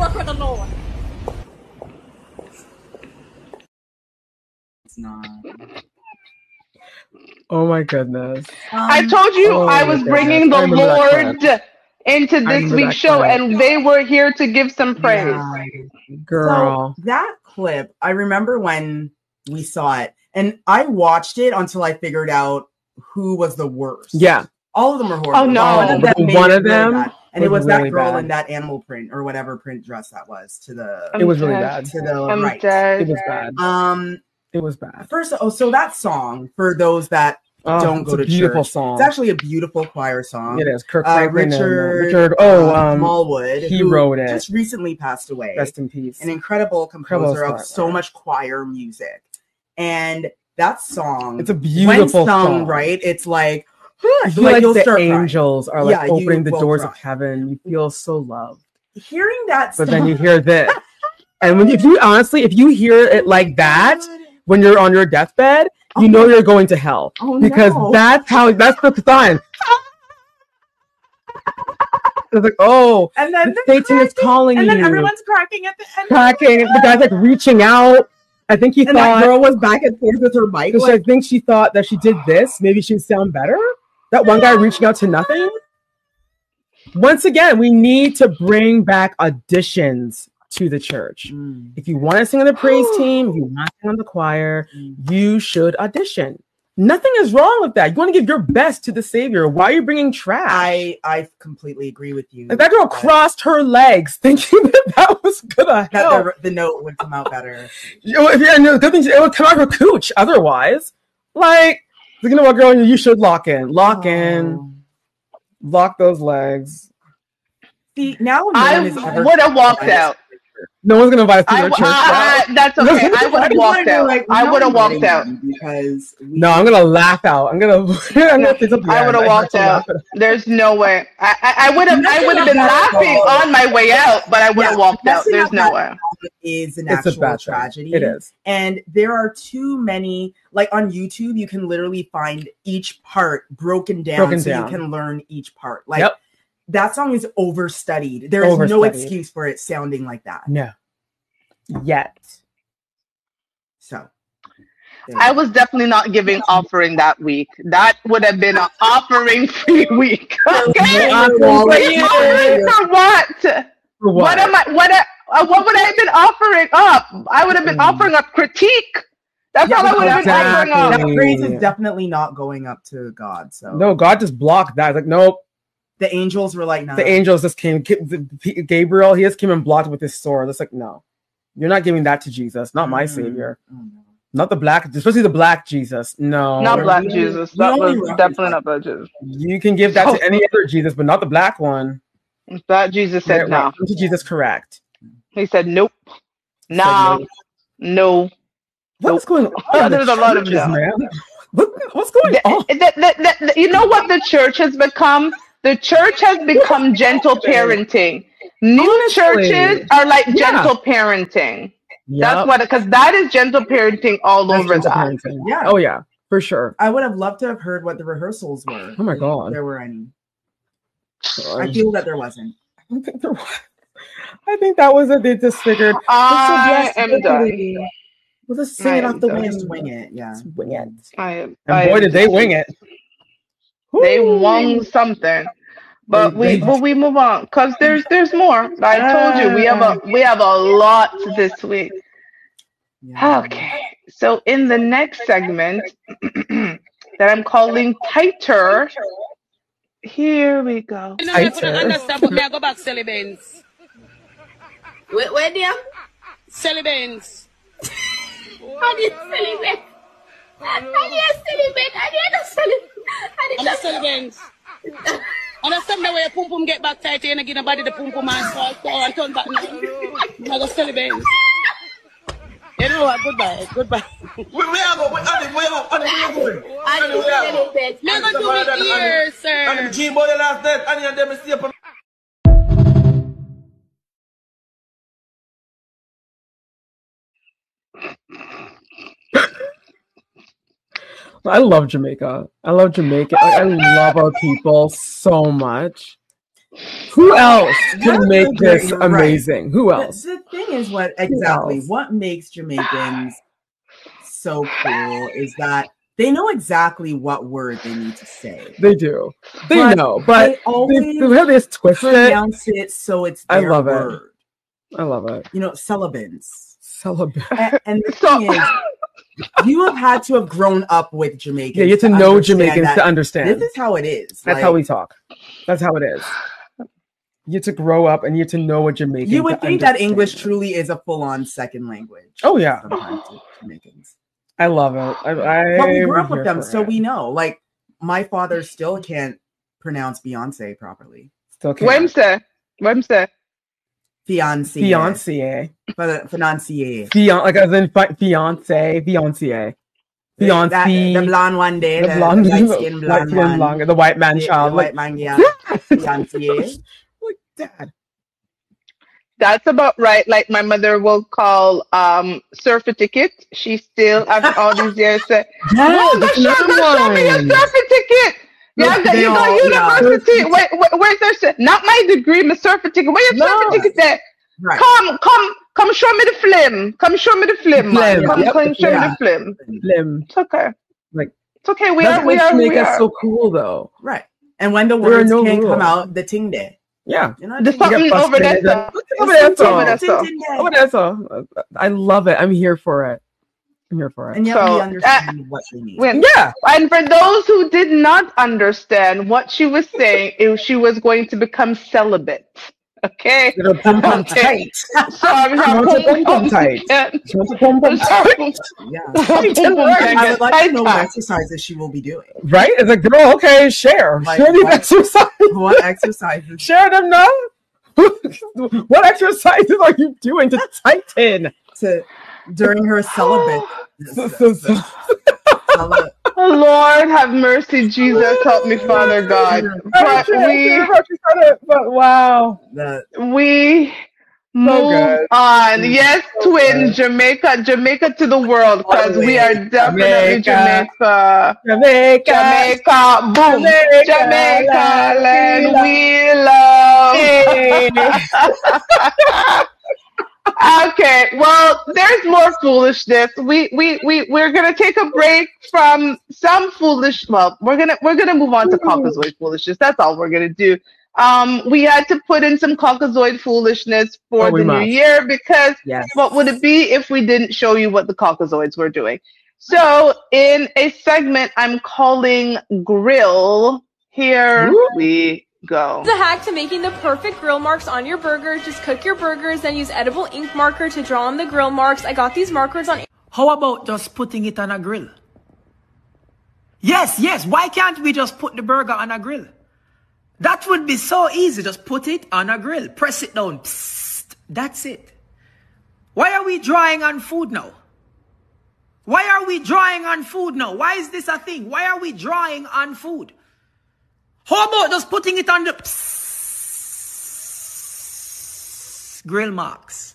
work with the Lord. It's not. Oh my goodness. I told you I was bringing the Lord into this week's show, and they were here to give some praise. Yeah. Girl. So that clip, I remember when we saw it, and I watched it until I figured out who was the worst. Yeah. All of them are horrible. Oh, no. One of them, and it was that really girl bad. in that animal print or whatever print dress that was to the. It was really bad. To the I'm right. dead. It was bad. It was bad. First, so that song, for those that don't go to beautiful church, song. it's actually a beautiful choir song. It is. Kirk Franklin Richard Smallwood, he who wrote it. Just recently passed away. Rest in peace. An incredible composer of so much choir music, and that song. It's a beautiful when sung song. Right, it's like. I feel like the angels are like opening the doors of heaven. You feel so loved. Hearing that, but then you hear this, and if you hear it like that when you're on your deathbed, you know you're going to hell because that's the sign. It's like, and then Satan is calling you, and then everyone's cracking at the end. The guy's like reaching out. I think he thought that girl was back and forth with her mic. I think she thought that she did this. Maybe she'd sound better. That one guy reaching out to nothing. Once again, we need to bring back auditions to the church. If you want to sing on the praise team, if you want to sing on the choir, you should audition. Nothing is wrong with that. You want to give your best to the Savior. Why are you bringing trash? I completely agree with you. Like that girl crossed her legs thinking that was gonna help. The note would come out better. Good thing it would come out her cooch. Otherwise, like, you know what, girl, you should lock in, lock those legs. See, now I would have walked out. No one's gonna invite us to their church. That's okay. I would have walked out. I would have walked out because I'm gonna laugh out. I would have walked out. There's no way. I would have been laughing on my way out, but I would have walked out. There's no way. Is an actual tragedy. It is, and there are too many. Like on YouTube, you can literally find each part broken down, so you can learn each part. Like. Yep. That song is overstudied. There is no excuse for it sounding like that. No. Yet. So. I was definitely not giving offering that week. That would have been an offering-free week. Okay? For what? What would I have been offering up? I would have been offering up critique. That's all I would have been offering up. That praise is definitely not going up to God. So no, God just blocked that. Like, nope. The angels were like, no. The angels just came. Gabriel, he just came and blocked with his sword. It's like, no, you're not giving that to Jesus, not my Savior, not the black, especially the black Jesus. No, not black Jesus. That was definitely not black Jesus. You can give that to any other Jesus, but not the black one. That Jesus said no. To Jesus, correct. He said nope. Nah, no. What's going on? There's a lot of them. What's going on? You know what the church has become? The church has become gentle parenting. New churches are like gentle parenting. Yep. That's what, because that is gentle parenting all over that. Parenting. Yeah. Oh yeah, for sure. I would have loved to have heard what the rehearsals were. Oh my god, if there were any. I feel that there wasn't. I don't think there was. I think that was they disfigured. I am done. We'll just sing it off the wind, wing it. Yeah, wing it. And boy, did they wing it. They won something, but we move on because there's more. I told you we have a lot this week. Yeah. Okay, so in the next segment that I'm calling tighter, here we go. I go back Sally Benz. Where dear? Sally Benz. I did Sally Benz. Understand the way pum pum get back tight and give nobody the pum pum and turn back now. I go Sally Benz. You know what? Goodbye. We are going. Never do it here, sir. And the G-boy last night, and them stay up. I love Jamaica. I love our people so much. Who else can make this amazing? Right. Who else? The thing is, what makes Jamaicans so cool is that they know exactly what word they need to say. They do. They know, but they have this twist pronounce it so it's their word. I love it. You know, celibants. And the thing is, you have had to have grown up with Jamaicans. Yeah, you have to know Jamaicans to understand. This is how it is. That's how we talk. That's how it is. You have to grow up and you have to know what Jamaican. You would think that English truly is a full-on second language. Oh yeah, sometimes to Jamaicans. I love it. But we grew up with them, so we know. Like my father still can't pronounce Beyonce properly. Still can't. Wemse. Fiance. Financier. Like as in fiance. Fiance. The blonde one day. The blonde, light-skinned blonde. The white man child. The white man, yeah. Fiance. Like that. That's about right. Like my mother will call surfer ticket. She still after all these years said, "Oh, show me your surfer ticket." Yeah, you got university. Where's their shit? Not my degree, my surfer ticket. Where your surfer ticket there? Right. Come show me the film. Come show me the film, man. Come show me the film. It's okay. Like it's okay. We make us so cool though. Right. And when the words can't come out, the ting there. Yeah. You know, there's something over there. I love it. I'm here for it. And yet we understand what she needs. And for those who did not understand what she was saying, she was going to become celibate. Okay. Pum tight. So I'm pum tight. She wants a pum tight. Yeah. I would like to know what exercises she will be doing. Right? It's like, girl, okay, share. Like, share these exercises. What exercises? Share them now. What exercises are you doing to tighten? During her celibate. Lord have mercy, Jesus, help me, Father God. But wow. We move on. Yes, twin, Jamaica to the world, because we are definitely Jamaica. Jamaica, boom. Jamaica, land we love. Okay, well, there's more foolishness. We're gonna take a break from some foolish. Well, we're gonna move on to Caucasoid foolishness. That's all we're gonna do. We had to put in some Caucasoid foolishness for the new year because what would it be if we didn't show you what the Caucasoids were doing? So in a segment I'm calling Grill, here we go. The hack to making the perfect grill marks on your burger. Just cook your burgers, then use edible ink marker to draw on the grill marks. I got these markers on. How about just putting it on a grill? Yes. Why can't we just put the burger on a grill? That would be so easy. Just put it on a grill. Press it down. Psst. That's it. Why are we drawing on food now? Why are we drawing on food now? Why is this a thing? Why are we drawing on food? How about just putting it on the grill marks?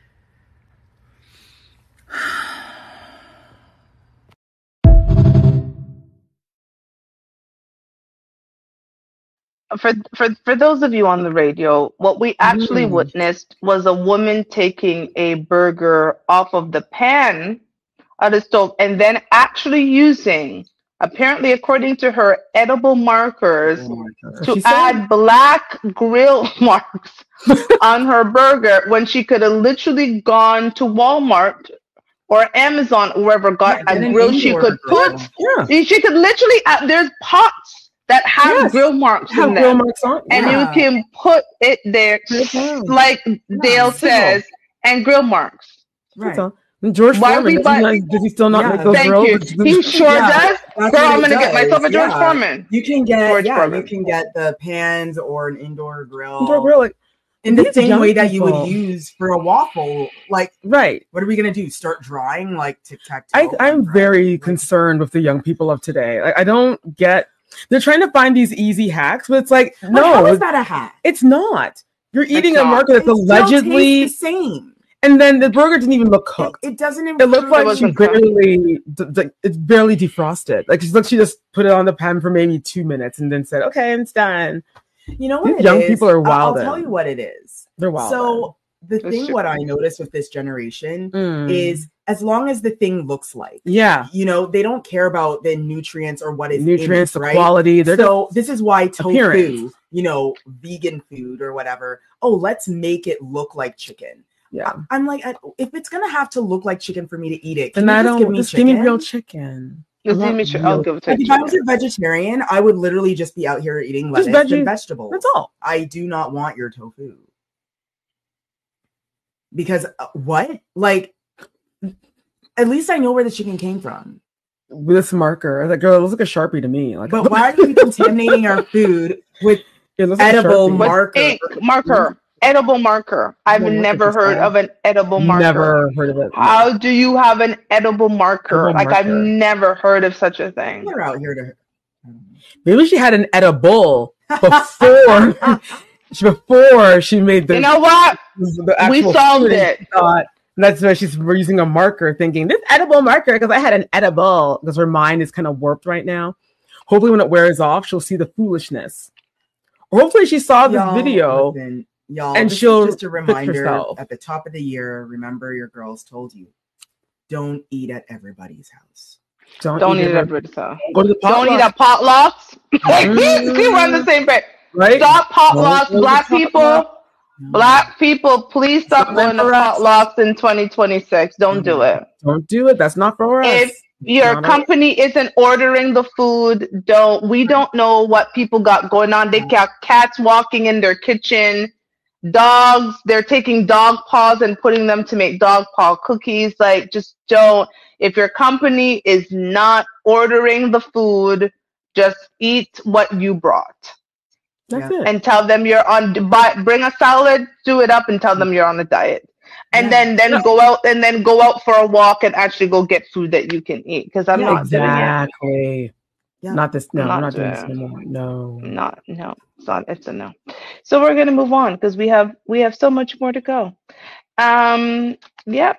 For those of you on the radio, what we actually witnessed was a woman taking a burger off of the pan of the stove and then actually using, apparently according to her, edible markers to add black grill marks on her burger when she could have literally gone to Walmart or Amazon or wherever, got a grill she could put. She could literally, there's pots that have grill marks in them. And you can put it there, like Dale says, and grill marks. Right. George Foreman, does he still not make those grills? He sure does. Girl, I'm going to get myself a George Foreman. You can get, you can get the pans or an indoor grill. Like, in the same way that you would use for a waffle. Like, right. What are we going to do? Start drawing like tic-tac-toe? I'm very concerned with the young people of today. Like, I don't get... They're trying to find these easy hacks, but it's like, no. How is that a hack? It's not. You're eating a market that's allegedly the same. And then the burger didn't even look cooked. It doesn't even. It looked like she barely, it's barely defrosted. Like she just put it on the pan for maybe 2 minutes and then said, "Okay, it's done." You know what? These young people are wild. I'll tell you what it is. They're wild. So the thing, what I noticed with this generation is, as long as the thing looks like, you know, they don't care about the nutrients or what is nutrients, the quality. So this is why tofu, you know, vegan food or whatever. Oh, let's make it look like chicken. Yeah, I'm like, if it's gonna have to look like chicken for me to eat it, then I don't. Just give me real chicken. I'll give it to you. If I was a vegetarian, I would literally just be out here eating lettuce and vegetables. That's all. I do not want your tofu. Because what? Like, at least I know where the chicken came from. With this marker. I was like, girl, it looks like a Sharpie to me. Like, but why are you contaminating our food with edible marker? Marker. Edible marker. I've never heard of an edible marker. Never heard of it. How do you have an edible marker? I've never heard of such a thing. They're out here to. Maybe she had an edible before she made the. You know what? We solved it. That's why she's using a marker, thinking this edible marker because I had an edible. Because her mind is kind of warped right now. Hopefully, when it wears off, she'll see the foolishness. Or hopefully, she saw this video. Listen, y'all, and this she'll is just a reminder at the top of the year. Remember, your girls told you, don't eat at everybody's house. Don't eat at everybody's house. Go to the don't eat at potlucks. We're on the same page. Right? Stop potlucks, Black people. Black people, please stop going to potlucks in 2026. Don't do it. Don't do it. That's not for us. If your company isn't ordering the food, we don't know what people got going on. They got cats walking in their kitchen, dogs, they're taking dog paws and putting them to make dog paw cookies. Like, just don't. If your company is not ordering the food, just eat what you brought. That's it. And tell them you're on. Bring a salad, do it up, and tell them you're on a diet. And then go out for a walk and actually go get food that you can eat. Because I'm not doing it. Not this. No, I'm not doing this anymore. No. No. It's a no. So we're gonna move on because we have so much more to go. Yep.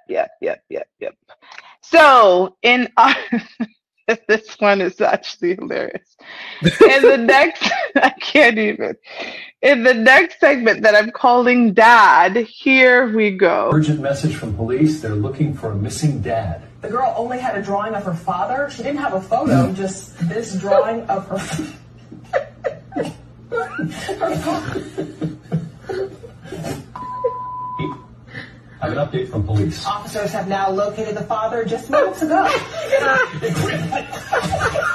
So in our this one is actually hilarious. In the next, I can't even. In the next segment that I'm calling Dad, here we go. Urgent message from police. They're looking for a missing dad. The girl only had a drawing of her father. She didn't have a photo, just this drawing of her I have an update from police. Officers have now located the father just moments ago.